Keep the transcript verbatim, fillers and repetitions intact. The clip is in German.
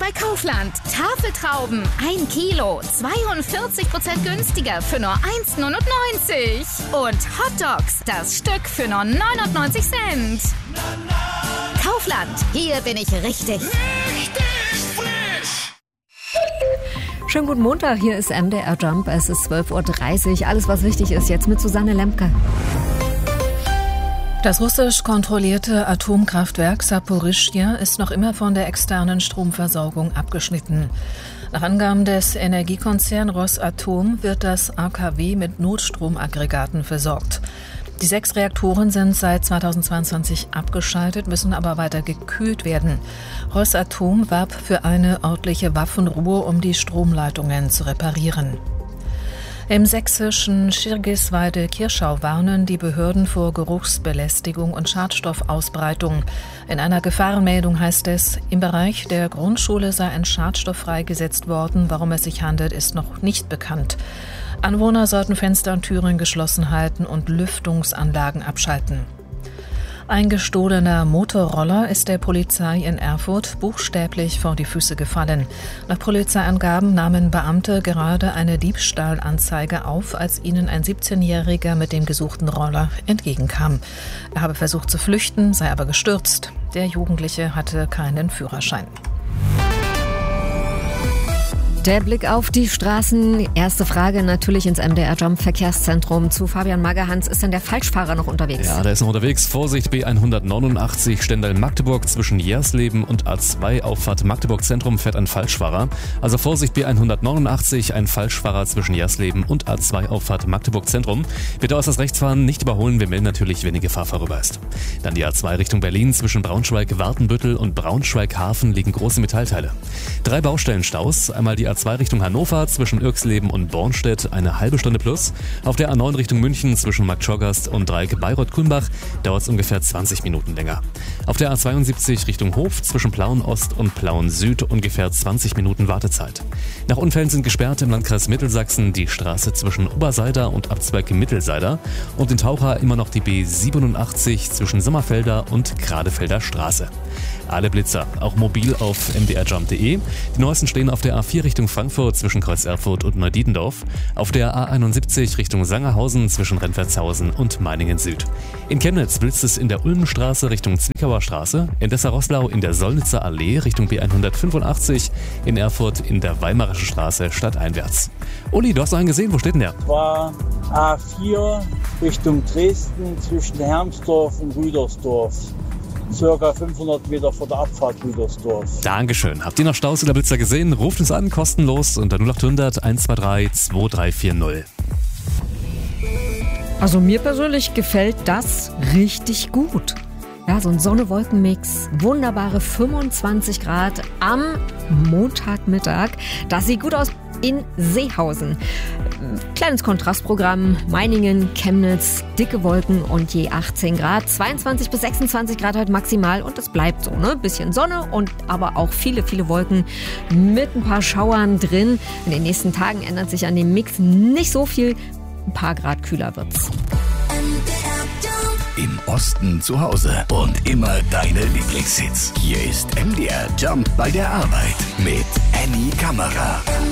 bei Kaufland. Tafeltrauben, ein Kilo, zweiundvierzig Prozent günstiger für nur eins Komma neunundneunzig. Und Hotdogs, das Stück für nur neunundneunzig Cent. Kaufland, hier bin ich richtig. Richtig frisch! Schönen guten Montag, hier ist M D R Jump. Es ist zwölf Uhr dreißig. Alles, was wichtig ist, jetzt mit Susanne Lemke. Das russisch kontrollierte Atomkraftwerk Saporischschja ist noch immer von der externen Stromversorgung abgeschnitten. Nach Angaben des Energiekonzerns Rosatom wird das A K W mit Notstromaggregaten versorgt. Die sechs Reaktoren sind seit zweitausendzweiundzwanzig abgeschaltet, müssen aber weiter gekühlt werden. Rosatom warb für eine örtliche Waffenruhe, um die Stromleitungen zu reparieren. Im sächsischen Schirgiswalde-Kirschau warnen die Behörden vor Geruchsbelästigung und Schadstoffausbreitung. In einer Gefahrenmeldung heißt es, im Bereich der Grundschule sei ein Schadstoff freigesetzt worden. Warum es sich handelt, ist noch nicht bekannt. Anwohner sollten Fenster und Türen geschlossen halten und Lüftungsanlagen abschalten. Ein gestohlener Motorroller ist der Polizei in Erfurt buchstäblich vor die Füße gefallen. Nach Polizeiangaben nahmen Beamte gerade eine Diebstahlanzeige auf, als ihnen ein siebzehnjähriger mit dem gesuchten Roller entgegenkam. Er habe versucht zu flüchten, sei aber gestürzt. Der Jugendliche hatte keinen Führerschein. Der Blick auf die Straßen. Erste Frage natürlich ins M D R Jump Verkehrszentrum zu Fabian Magerhans. Ist denn der Falschfahrer noch unterwegs? Ja, der ist noch unterwegs. Vorsicht, B hundertneunundachtzig Stendal-Magdeburg zwischen Jersleben und A zwei Auffahrt Magdeburg Zentrum fährt ein Falschfahrer. Also Vorsicht, B hundertneunundachtzig, ein Falschfahrer zwischen Jersleben und A zwei Auffahrt Magdeburg Zentrum. Bitte äußerst rechts fahren, nicht überholen. Wir melden natürlich, wenn die Gefahr vorüber ist. Dann die A zwei Richtung Berlin zwischen Braunschweig-Wartenbüttel und Braunschweig-Hafen liegen große Metallteile. Drei Baustellenstaus. Einmal die A zwei Richtung Hannover zwischen Irxleben und Bornstedt eine halbe Stunde plus. Auf der A neun Richtung München zwischen Marktschorgast und Dreieck Bayreuth-Kulmbach dauert es ungefähr zwanzig Minuten länger. Auf der A zweiundsiebzig Richtung Hof zwischen Plauen-Ost und Plauen-Süd ungefähr zwanzig Minuten Wartezeit. Nach Unfällen sind gesperrt im Landkreis Mittelsachsen die Straße zwischen Oberseider und Abzweig Mittelseider und in Taucher immer noch die B siebenundachtzig zwischen Sommerfelder und Gradefelder Straße. Alle Blitzer, auch mobil auf m d r jump punkt d e. Die neuesten stehen auf der A vier Richtung Frankfurt zwischen Kreuz Erfurt und Neudietendorf, auf der A einundsiebzig Richtung Sangerhausen zwischen Rentwertshausen und Meiningen Süd. In Chemnitz blitzt es in der Ulmenstraße Richtung Zwickauer Straße, in Dessau-Roßlau in der Sollnitzer Allee Richtung B hundertfünfundachtzig, in Erfurt in der Weimarische Straße stadteinwärts. Uli, du hast noch einen gesehen, wo steht denn der? War A vier Richtung Dresden zwischen Hermsdorf und Rüdersdorf. Circa fünfhundert Meter vor der Abfahrt Rüdersdorf. Dankeschön. Habt ihr noch Staus oder Blitzer gesehen? Ruft uns an, kostenlos unter null achthundert eins zwei drei zwei drei vier null. Also mir persönlich gefällt das richtig gut. Ja, so ein Sonne-Wolken-Mix, wunderbare fünfundzwanzig Grad am Montagmittag. Das sieht gut aus in Seehausen. Kleines Kontrastprogramm, Meiningen, Chemnitz, dicke Wolken und je achtzehn Grad, zweiundzwanzig bis sechsundzwanzig Grad heute maximal und es bleibt so, ne? Bisschen Sonne und aber auch viele, viele Wolken mit ein paar Schauern drin. In den nächsten Tagen ändert sich an dem Mix nicht so viel, ein paar Grad kühler wird's. Im Osten zu Hause und immer deine Lieblingshits. Hier ist M D R Jump bei der Arbeit mit Annie Kammerer.